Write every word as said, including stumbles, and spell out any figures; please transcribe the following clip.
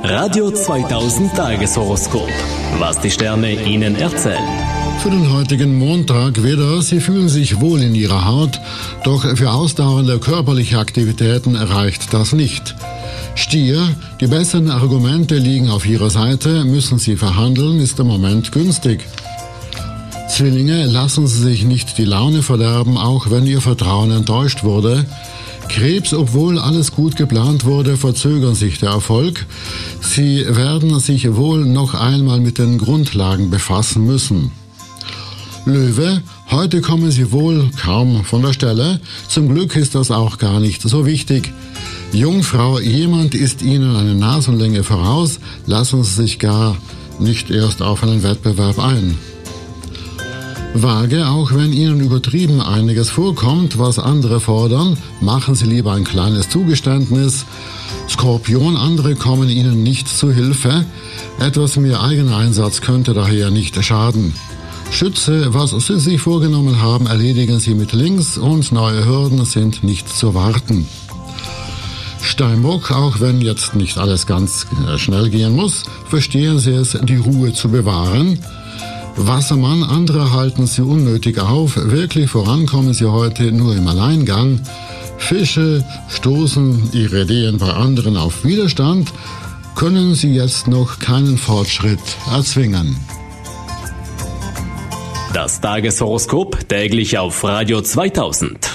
Radio zweitausend Tageshoroskop. Was die Sterne Ihnen erzählen. Für den heutigen Montag wieder, Sie fühlen sich wohl in Ihrer Haut, doch für ausdauernde körperliche Aktivitäten reicht das nicht. Stier, die besseren Argumente liegen auf Ihrer Seite, müssen Sie verhandeln, ist der Moment günstig. Zwillinge, lassen Sie sich nicht die Laune verderben, auch wenn Ihr Vertrauen enttäuscht wurde. Krebs, obwohl alles gut geplant wurde, verzögern sich der Erfolg. Sie werden sich wohl noch einmal mit den Grundlagen befassen müssen. Löwe, heute kommen Sie wohl kaum von der Stelle. Zum Glück ist das auch gar nicht so wichtig. Jungfrau, jemand ist Ihnen eine Nasenlänge voraus. Lassen Sie sich gar nicht erst auf einen Wettbewerb ein. Waage, auch wenn Ihnen übertrieben einiges vorkommt, was andere fordern, machen Sie lieber ein kleines Zugeständnis. Skorpion, andere kommen Ihnen nicht zu Hilfe. Etwas mehr Eigeneinsatz könnte daher nicht schaden. Schütze, was Sie sich vorgenommen haben, erledigen Sie mit links und neue Hürden sind nicht zu warten. Steinbock, auch wenn jetzt nicht alles ganz schnell gehen muss, verstehen Sie es, die Ruhe zu bewahren. Wassermann, andere halten Sie unnötig auf, wirklich vorankommen Sie heute nur im Alleingang. Fische, stoßen Ihre Ideen bei anderen auf Widerstand, können Sie jetzt noch keinen Fortschritt erzwingen. Das Tageshoroskop täglich auf Radio zweitausend.